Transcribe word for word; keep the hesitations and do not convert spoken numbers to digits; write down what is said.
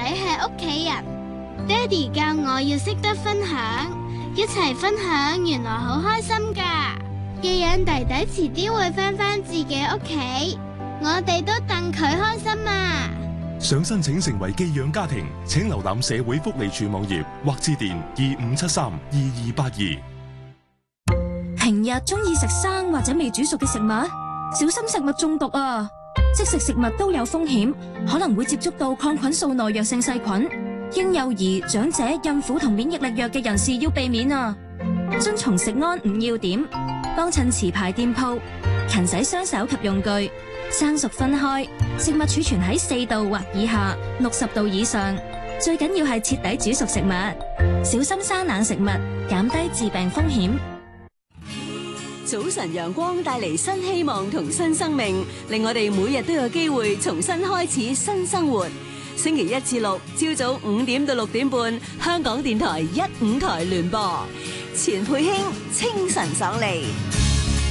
係屋企人。爹哋教我要識得分享，一齊分享原來好開心㗎。寄養弟弟遲啲會返返自己屋企，我哋都戥佢開心啊！ 想申請成為寄養家庭，請瀏覽社會福利署網頁或致電二五七三二二八二。 平日中意食生或者未煮熟嘅食物，小心食物中毒啊！即食食物都有風險，可能會接觸到抗菌素耐藥性細菌。嬰幼兒、長者、孕婦同免疫力弱嘅人士要避免啊！遵從食安五要點，幫襯持牌店鋪，勤洗雙手及用具，生熟分開，食物儲存喺四度或以下，六十度以上。最緊要係徹底煮熟食物，小心生冷食物，減低致病風險。 早晨陽光帶嚟新希望同新生命，令我哋每日都有機會重新開始新生活。星期一至六朝早五點到六點半，香港電台一五台聯播，錢佩卿清晨爽利。